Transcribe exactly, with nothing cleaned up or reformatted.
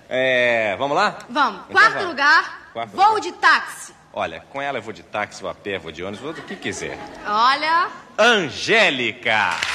É, vamos lá? Vamos. Então Quarto vamos. lugar, Quarto voo lugar. de táxi. Olha, com ela eu vou de táxi, vou a pé, vou de ônibus, vou do que quiser. Olha... Angélica!